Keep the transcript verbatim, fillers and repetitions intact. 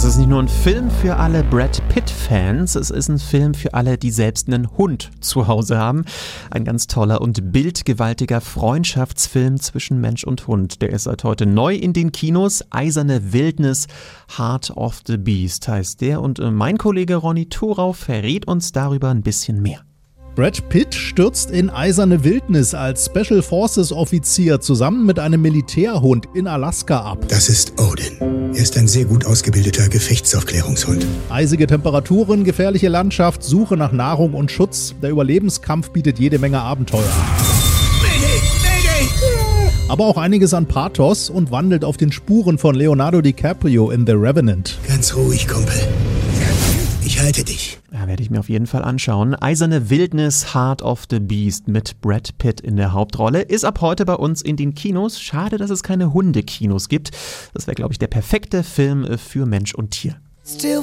Das ist nicht nur ein Film für alle Brad Pitt-Fans, es ist ein Film für alle, die selbst einen Hund zu Hause haben. Ein ganz toller und bildgewaltiger Freundschaftsfilm zwischen Mensch und Hund. Der ist seit heute neu in den Kinos. Eiserne Wildnis, Heart of the Beast heißt der. Und mein Kollege Ronny Thorau verrät uns darüber ein bisschen mehr. Brad Pitt stürzt in eiserne Wildnis als Special Forces Offizier zusammen mit einem Militärhund in Alaska ab. Das ist Odin. Er ist ein sehr gut ausgebildeter Gefechtsaufklärungshund. Eisige Temperaturen, gefährliche Landschaft, Suche nach Nahrung und Schutz. Der Überlebenskampf bietet jede Menge Abenteuer. Mayday! Mayday! Aber auch einiges an Pathos und wandelt auf den Spuren von Leonardo DiCaprio in The Revenant. Ganz ruhig, Kumpel. Ich halte dich. Ja, werde ich mir auf jeden Fall anschauen. Eiserne Wildnis, Heart of the Beast mit Brad Pitt in der Hauptrolle ist ab heute bei uns in den Kinos. Schade, dass es keine Hundekinos gibt. Das wäre, glaube ich, der perfekte Film für Mensch und Tier. Still